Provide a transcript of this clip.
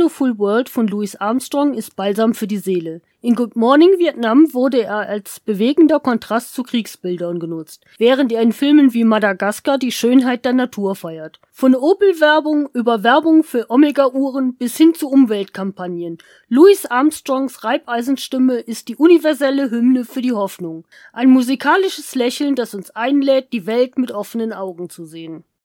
Wonderful World von Louis Armstrong ist Balsam für die Seele. In Good Morning Vietnam wurde er als bewegender Kontrast zu Kriegsbildern genutzt, während er in Filmen wie Madagaskar die Schönheit der Natur feiert. Von Opel-Werbung über Werbung für Omega-Uhren bis hin zu Umweltkampagnen. Louis Armstrongs Reibeisenstimme ist die universelle Hymne für die Hoffnung. Ein musikalisches Lächeln, das uns einlädt, die Welt mit offenen Augen zu sehen.